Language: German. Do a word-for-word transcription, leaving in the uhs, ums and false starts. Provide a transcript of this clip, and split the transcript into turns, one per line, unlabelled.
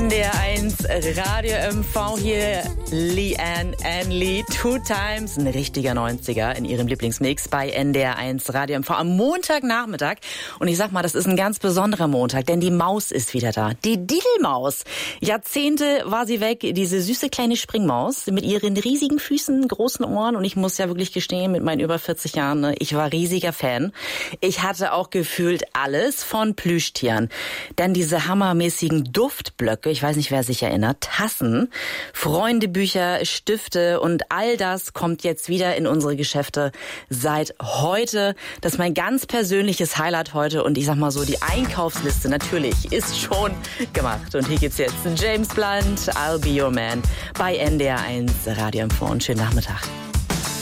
N D R eins Radio M V hier, Leanne and Lee, Two Times, ein richtiger neunziger in ihrem Lieblingsmix bei N D R eins Radio M V am Montagnachmittag. Und ich sag mal, das ist ein ganz besonderer Montag, denn die Maus ist wieder da. Die Diddelmaus. Jahrzehnte war sie weg, diese süße kleine Springmaus mit ihren riesigen Füßen, großen Ohren. Und ich muss ja wirklich gestehen, mit meinen über vierzig Jahren, ne, ich war riesiger Fan. Ich hatte auch gefühlt alles von Plüschtieren. Dann diese hammermäßigen Duftblöcke, ich weiß nicht, wer sich erinnert, Tassen, Freundebücher, Stifte und all das kommt jetzt wieder in unsere Geschäfte seit heute. Das ist mein ganz persönliches Highlight heute und ich sag mal so, die Einkaufsliste natürlich ist schon gemacht. Und hier geht's jetzt James Blunt, I'll Be Your Man bei N D R eins Radio M V und schönen Nachmittag.